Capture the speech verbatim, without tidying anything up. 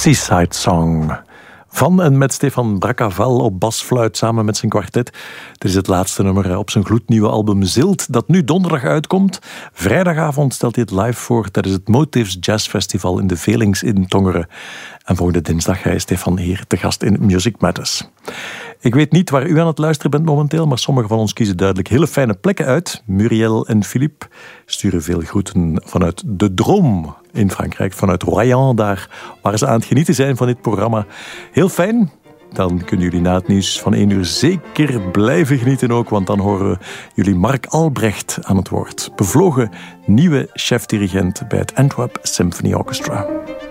Seaside Song. Van en met Stefan Braccaval op basfluit samen met zijn kwartet. Dit is het laatste nummer op zijn gloednieuwe album Zilt, dat nu donderdag uitkomt. Vrijdagavond stelt hij het live voor tijdens het Motives Jazz Festival in de Velings in Tongeren. En volgende dinsdag ga je Stefan hier te gast in Music Matters. Ik weet niet waar u aan het luisteren bent momenteel, maar sommigen van ons kiezen duidelijk hele fijne plekken uit. Muriel en Philippe sturen veel groeten vanuit De Droom in Frankrijk, vanuit Royan, daar waar ze aan het genieten zijn van dit programma. Heel fijn. Dan kunnen jullie na het nieuws van één uur zeker blijven genieten ook, want dan horen jullie Mark Albrecht aan het woord. Bevlogen nieuwe chef-dirigent bij het Antwerp Symphony Orchestra.